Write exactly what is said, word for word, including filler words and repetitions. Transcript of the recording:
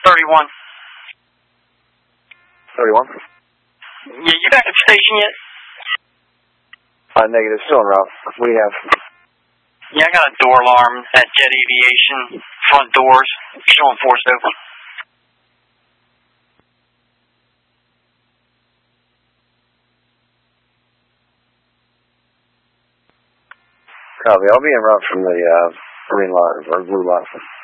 thirty-one. thirty-one? Yeah, you back at the station yet? Uh, negative, still en route. What do you have? Yeah, I got a door alarm at Jet Aviation, front doors, showing forced open. Copy. I'll be en route from the uh, green lot or blue lot.